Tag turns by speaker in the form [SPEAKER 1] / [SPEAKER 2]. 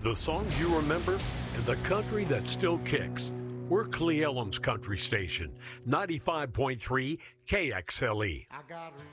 [SPEAKER 1] The songs you remember and the country that still kicks. We're Cle Elum's country station, 95.3 KXLE.
[SPEAKER 2] I got